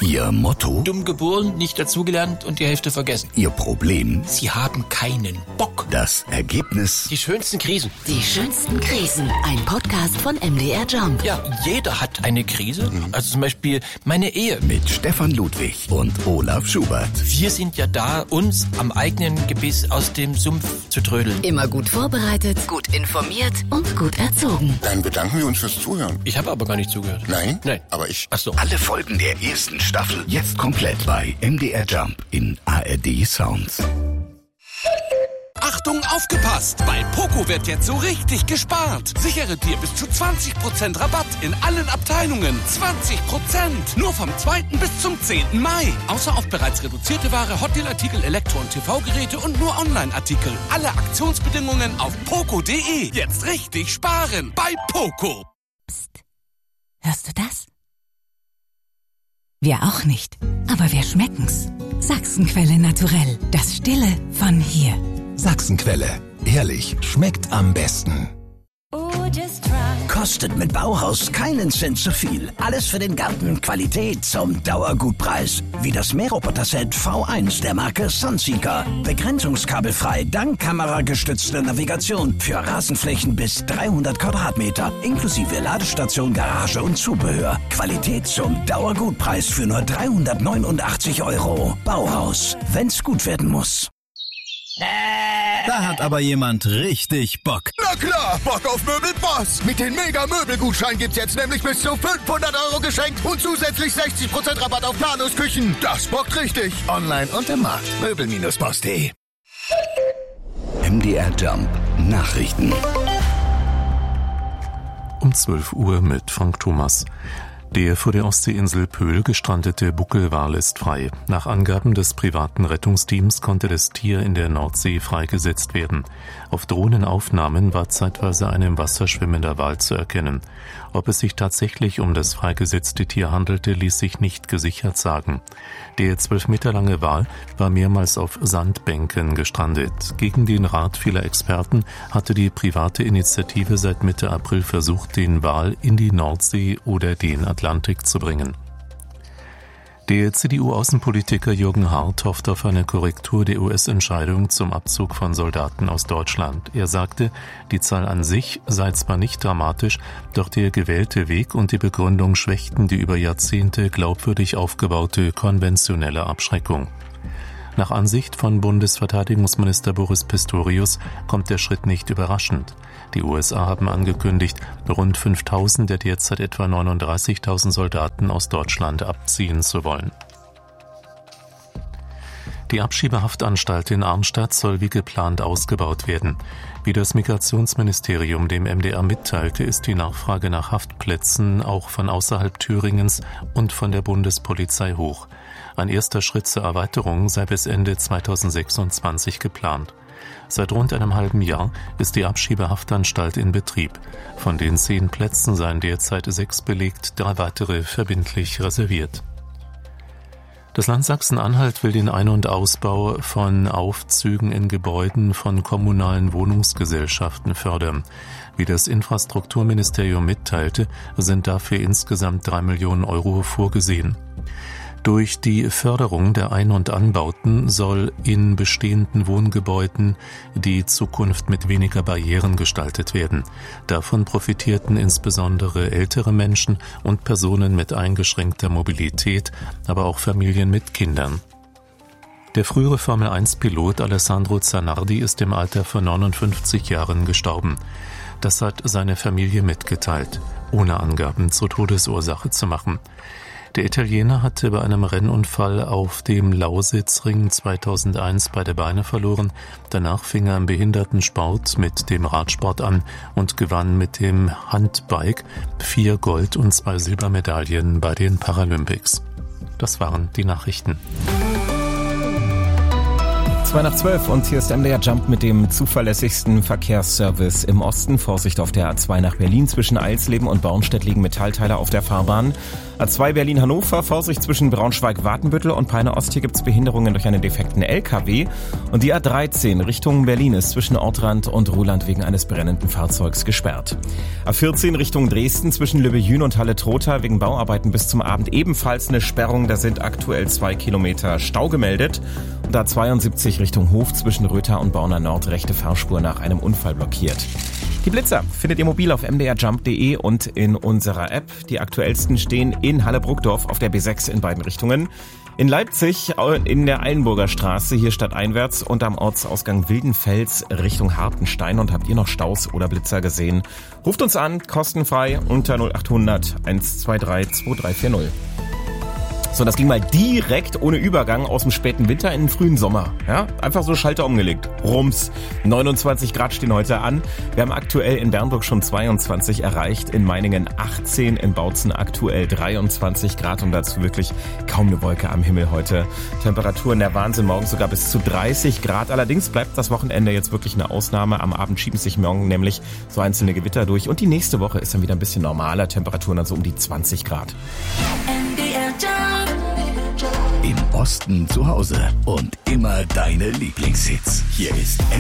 Ihr Motto? Dumm geboren, nicht dazugelernt und die Hälfte vergessen. Ihr Problem? Sie haben keinen Bock. Das Ergebnis? Die schönsten Krisen. Die schönsten Krisen. Ein Podcast von MDR Jump. Ja, jeder hat eine Krise. Also zum Beispiel meine Ehe. Mit Stefan Ludwig und Olaf Schubert. Wir sind ja da, uns am eigenen Gebiss aus dem Sumpf zu trödeln. Immer gut vorbereitet, gut informiert und gut erzogen. Dann bedanken wir uns fürs Zuhören. Ich habe aber gar nicht zugehört. Nein? Nein. Aber ich... Ach so. Alle Folgen der ersten Staffel jetzt komplett bei MDR Jump in ARD Sounds. Achtung, aufgepasst! Bei Poco wird jetzt so richtig gespart. Sichere dir bis zu 20% Rabatt in allen Abteilungen. 20%! Nur vom 2. bis zum 10. Mai. Außer auf bereits reduzierte Ware, Hotdeal-Artikel, Elektro- und TV-Geräte und nur Online-Artikel. Alle Aktionsbedingungen auf poco.de. Jetzt richtig sparen bei Poco. Psst. Hörst du das? Wir auch nicht, aber wir schmecken's. Sachsenquelle naturell, das Stille von hier. Sachsenquelle. Ehrlich, schmeckt am besten. Kostet mit Bauhaus keinen Cent zu viel. Alles für den Garten, Qualität zum Dauergutpreis. Wie das Mähroboter-Set V1 der Marke Sunseeker. Begrenzungskabelfrei, dank kameragestützter Navigation für Rasenflächen bis 300 Quadratmeter. Inklusive Ladestation, Garage und Zubehör. Qualität zum Dauergutpreis für nur 389 €. Bauhaus, wenn's gut werden muss. Da hat aber jemand richtig Bock. Na klar, Bock auf Möbelboss. Mit den Mega-Möbelgutschein gibt's jetzt nämlich bis zu 500 € geschenkt und zusätzlich 60% Rabatt auf Planungsküchen. Das bockt richtig. Online und im Markt. Möbel-boss.de. MDR Jump Nachrichten. Um 12 Uhr mit Frank Thomas. Der vor der Ostseeinsel Pöhl gestrandete Buckelwal ist frei. Nach Angaben des privaten Rettungsteams konnte das Tier in der Nordsee freigesetzt werden. Auf Drohnenaufnahmen war zeitweise ein im Wasser schwimmender Wal zu erkennen. Ob es sich tatsächlich um das freigesetzte Tier handelte, ließ sich nicht gesichert sagen. Der 12 Meter lange Wal war mehrmals auf Sandbänken gestrandet. Gegen den Rat vieler Experten hatte die private Initiative seit Mitte April versucht, den Wal in die Nordsee oder den Atlantik zu bringen. Der CDU-Außenpolitiker Jürgen Hart hofft auf eine Korrektur der US-Entscheidung zum Abzug von Soldaten aus Deutschland. Er sagte, die Zahl an sich sei zwar nicht dramatisch, doch der gewählte Weg und die Begründung schwächten die über Jahrzehnte glaubwürdig aufgebaute konventionelle Abschreckung. Nach Ansicht von Bundesverteidigungsminister Boris Pistorius kommt der Schritt nicht überraschend. Die USA haben angekündigt, rund 5.000 der derzeit etwa 39.000 Soldaten aus Deutschland abziehen zu wollen. Die Abschiebehaftanstalt in Arnstadt soll wie geplant ausgebaut werden. Wie das Migrationsministerium dem MDR mitteilte, ist die Nachfrage nach Haftplätzen auch von außerhalb Thüringens und von der Bundespolizei hoch. Ein erster Schritt zur Erweiterung sei bis Ende 2026 geplant. Seit rund einem halben Jahr ist die Abschiebehaftanstalt in Betrieb. Von den 10 Plätzen seien derzeit 6 belegt, 3 weitere verbindlich reserviert. Das Land Sachsen-Anhalt will den Ein- und Ausbau von Aufzügen in Gebäuden von kommunalen Wohnungsgesellschaften fördern. Wie das Infrastrukturministerium mitteilte, sind dafür insgesamt 3 Millionen € vorgesehen. Durch die Förderung der Ein- und Anbauten soll in bestehenden Wohngebäuden die Zukunft mit weniger Barrieren gestaltet werden. Davon profitierten insbesondere ältere Menschen und Personen mit eingeschränkter Mobilität, aber auch Familien mit Kindern. Der frühere Formel-1-Pilot Alessandro Zanardi ist im Alter von 59 Jahren gestorben. Das hat seine Familie mitgeteilt, ohne Angaben zur Todesursache zu machen. Der Italiener hatte bei einem Rennunfall auf dem Lausitzring 2001 beide Beine verloren. Danach fing er im Behindertensport mit dem Radsport an und gewann mit dem Handbike 4 Gold- und 2 Silbermedaillen bei den Paralympics. Das waren die Nachrichten. 12 und hier ist MDR Jump mit dem zuverlässigsten Verkehrsservice im Osten. Vorsicht auf der A2 nach Berlin zwischen Eilsleben und Bornstedt liegen Metallteile auf der Fahrbahn. A2 Berlin-Hannover, Vorsicht zwischen Braunschweig-Wartenbüttel und Peine-Ost. Hier gibt es Behinderungen durch einen defekten LKW. Und die A13 Richtung Berlin ist zwischen Ortrand und Ruhland wegen eines brennenden Fahrzeugs gesperrt. A14 Richtung Dresden zwischen Lübbejün und Halle-Trotha wegen Bauarbeiten bis zum Abend ebenfalls eine Sperrung. Da sind aktuell 2 Kilometer Stau gemeldet. Und A72 Richtung Hof zwischen Rötha und Borna Nord rechte Fahrspur nach einem Unfall blockiert. Die Blitzer findet ihr mobil auf mdrjump.de und in unserer App. Die aktuellsten stehen in Halle-Bruckdorf auf der B6 in beiden Richtungen. In Leipzig in der Eilenburger Straße, hier stadteinwärts und am Ortsausgang Wildenfels Richtung Hartenstein. Und habt ihr noch Staus oder Blitzer gesehen? Ruft uns an, kostenfrei unter 0800 123 2340. So, das ging mal direkt ohne Übergang aus dem späten Winter in den frühen Sommer. Ja, einfach so Schalter umgelegt. Rums. 29 Grad stehen heute an. Wir haben aktuell in Bernburg schon 22 erreicht, in Meiningen 18, in Bautzen aktuell 23 Grad und dazu wirklich kaum eine Wolke am Himmel heute. Temperaturen der Wahnsinn, morgen sogar bis zu 30 Grad. Allerdings bleibt das Wochenende jetzt wirklich eine Ausnahme. Am Abend schieben sich morgen nämlich so einzelne Gewitter durch und die nächste Woche ist dann wieder ein bisschen normaler. Temperaturen dann so um die 20 Grad. Im Osten zu Hause und immer deine Lieblingshits. Hier ist